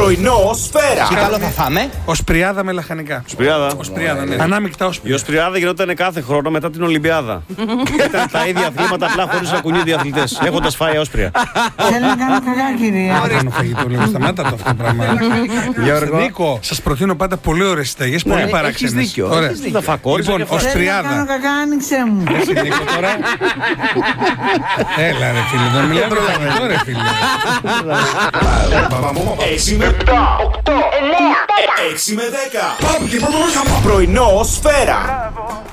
Πρωινό Σφαίρα. Τι καλό θα φάμε? Οσπριάδα με λαχανικά. Οσπριάδα, ναι. Ανάμεικτα όσπρια. Η Οσπριάδα γινόταν κάθε χρόνο μετά την Ολυμπιάδα. Ήταν τα ίδια αθλήματα, απλά χωρίς να κουνιούνται οι αθλητές. Έχοντας φάει όσπρια. Θέλω να κάνω κακά, κυρία. Κάνω φαγητό, λίγο σταμάτα το αυτό το πράγμα. Νίκο, σας προτείνω πάντα πολύ ωραίες συνταγές, πολύ παράξενες. Έχεις δίκιο. Τα φακόρια. Λοιπόν, Θέλω να Οσπριάδα. κάνω κακά, άνοιξε μου. Εσύ Νίκο τώρα. Έλα ρε φίλε, δεν μιλάμε τώρα ρε φίλε. 6 με 7, 8, 9, 6 με 10. Πρωινό Σφαίρα.